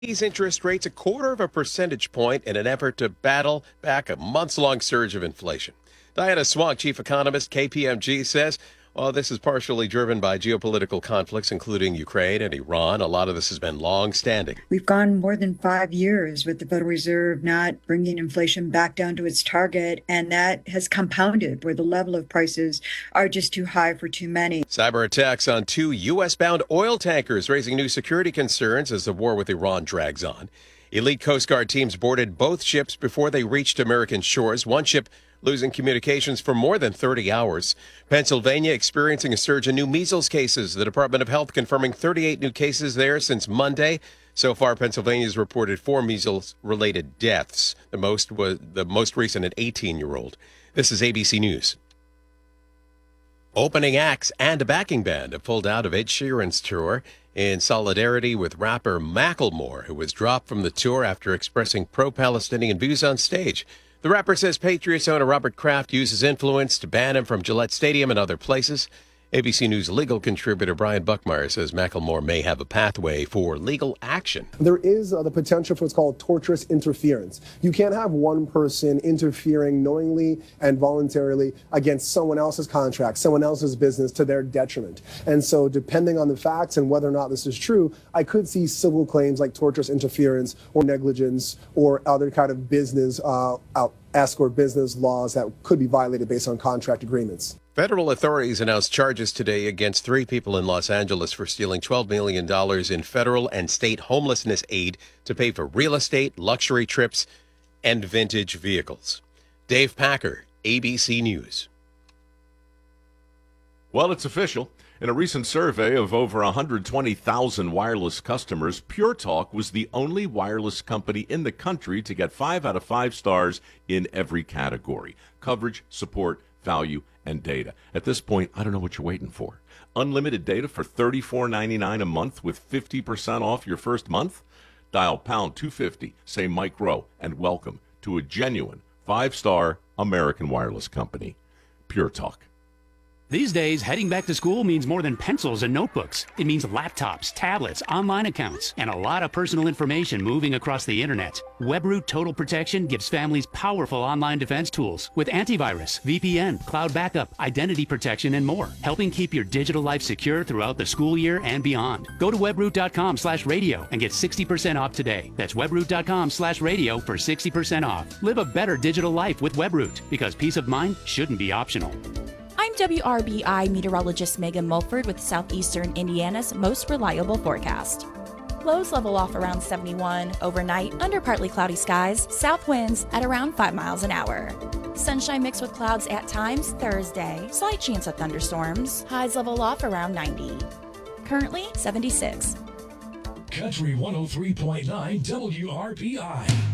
These interest rates a quarter of a percentage point in an effort to battle back a months-long surge of inflation. Diana Swonk, chief economist, KPMG, says, well, this is partially driven by geopolitical conflicts, including Ukraine and Iran. A lot of this has been long-standing. We've gone more than 5 years with the Federal Reserve not bringing inflation back down to its target, and that has compounded where the level of prices are just too high for too many. Cyber attacks on 2 U.S.-bound oil tankers raising new security concerns as the war with Iran drags on. Elite Coast Guard teams boarded both ships before they reached American shores. One ship losing communications for more than 30 hours. Pennsylvania experiencing a surge in new measles cases. The Department of Health confirming 38 new cases there since Monday. So far, Pennsylvania's reported 4 measles-related deaths. The most recent an 18-year-old. This is ABC News. Opening acts and a backing band have pulled out of Ed Sheeran's tour in solidarity with rapper Macklemore, who was dropped from the tour after expressing pro-Palestinian views on stage. The rapper says Patriots owner Robert Kraft used his influence to ban him from Gillette Stadium and other places. ABC News legal contributor Brian Buckmeyer says Macklemore may have a pathway for legal action. There is the potential for what's called tortious interference. You can't have one person interfering knowingly and voluntarily against someone else's contract, someone else's business to their detriment. And so depending on the facts and whether or not this is true, I could see civil claims like tortious interference or negligence or other kind of business escort business laws that could be violated based on contract agreements. Federal authorities announced charges today against 3 people in Los Angeles for stealing $12 million in federal and state homelessness aid to pay for real estate, luxury trips, and vintage vehicles. Dave Packer, ABC News. Well, it's official. In a recent survey of over 120,000 wireless customers, Pure Talk was the only wireless company in the country to get 5 out of 5 stars in every category: coverage, support, value, and data. At this point, I don't know what you're waiting for. Unlimited data for $34.99 a month with 50% off your first month? Dial pound 250, say Mike Rowe, and welcome to a genuine 5-star American wireless company. Pure Talk. These days, heading back to school means more than pencils and notebooks. It means laptops, tablets, online accounts, and a lot of personal information moving across the internet. WebRoot Total Protection gives families powerful online defense tools with antivirus, VPN, cloud backup, identity protection, and more, helping keep your digital life secure throughout the school year and beyond. Go to webroot.com/radio and get 60% off today. That's webroot.com/radio for 60% off. Live a better digital life with WebRoot, because peace of mind shouldn't be optional. I'm WRBI meteorologist Megan Mulford with Southeastern Indiana's most reliable forecast. Lows level off around 71. Overnight, under partly cloudy skies, south winds at around 5 miles an hour. Sunshine mixed with clouds at times Thursday. Slight chance of thunderstorms. Highs level off around 90. Currently 76. Country 103.9 WRBI.